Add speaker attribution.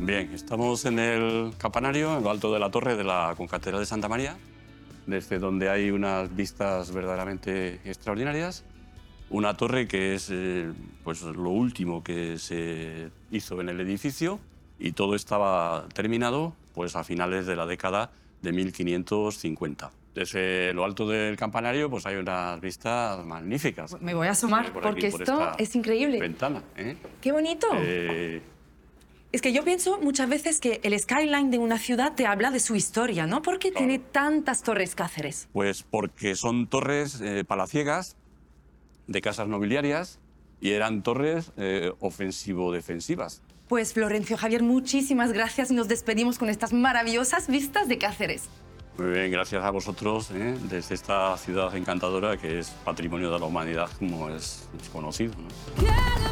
Speaker 1: Bien, estamos en el campanario, en lo alto de la torre de la Concatedral de Santa María, desde donde hay unas vistas verdaderamente extraordinarias. Una torre que es pues lo último que se hizo en el edificio y todo estaba terminado pues, a finales de la década de 1550. Desde lo alto del campanario pues, hay unas vistas magníficas.
Speaker 2: Me voy a asomar
Speaker 1: Por aquí,
Speaker 2: porque
Speaker 1: por
Speaker 2: esto
Speaker 1: esta
Speaker 2: es increíble.
Speaker 1: Ventana, ¿eh?
Speaker 2: ¡Qué bonito! Es que yo pienso muchas veces que el skyline de una ciudad te habla de su historia, ¿no? ¿Por qué tiene tantas torres Cáceres?
Speaker 1: Pues porque son torres palaciegas de casas nobiliarias y eran torres ofensivo-defensivas.
Speaker 2: Pues Florencio Javier, muchísimas gracias y nos despedimos con estas maravillosas vistas de Cáceres.
Speaker 1: Muy bien, gracias a vosotros desde esta ciudad encantadora que es patrimonio de la humanidad como es conocido, ¿no?